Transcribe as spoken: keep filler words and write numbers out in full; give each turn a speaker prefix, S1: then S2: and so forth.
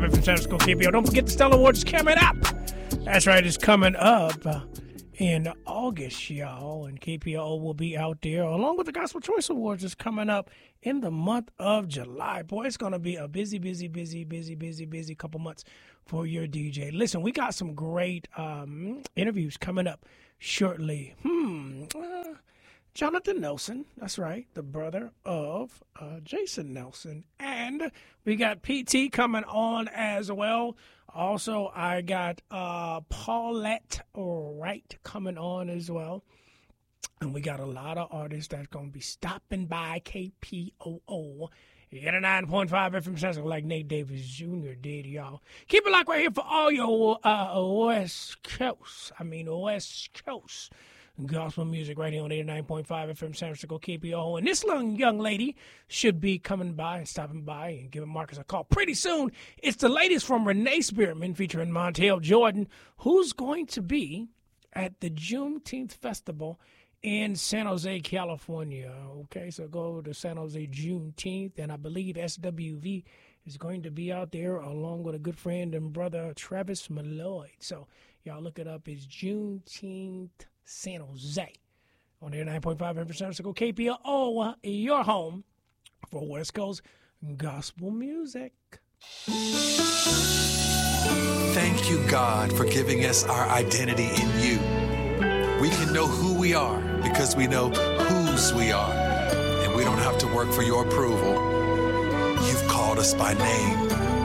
S1: From San Francisco K P O. Don't forget the Stellar Awards is coming up. That's right, it's coming up uh, in August, y'all. And K P O will be out there along with the Gospel Choice Awards is coming up in the month of July. Boy, it's going to be a busy, busy, busy, busy, busy, busy couple months for your D J. Listen, we got some great um, interviews coming up shortly. Hmm. Uh, Jonathan Nelson, that's right, the brother of uh, Jason Nelson. And we got P T coming on as well. Also, I got uh, Paulette Wright coming on as well. And we got a lot of artists that's going to be stopping by K P O O. eighty-nine point five F M Central like Nate Davis Junior did, y'all. Keep it locked right here for all your uh, West Coast. I mean, West Coast. Gospel music right here on eighty-nine point five F M San Francisco K P O. And this young, young lady should be coming by and stopping by and giving Marcus a call pretty soon. It's the ladies from Renee Spearman featuring Montel Jordan, who's going to be at the Juneteenth Festival in San Jose, California. Okay, so go to San Jose Juneteenth, and I believe S W V is going to be out there along with a good friend and brother, Travis Malloy. So y'all look it up. It's Juneteenth San Jose on eighty-nine point five F M San Francisco K P O, your home for West Coast gospel music.
S2: Thank you, God, for giving us our identity in you. We can know who we are because we know whose we are, and we don't have to work for your approval. You've called us by name.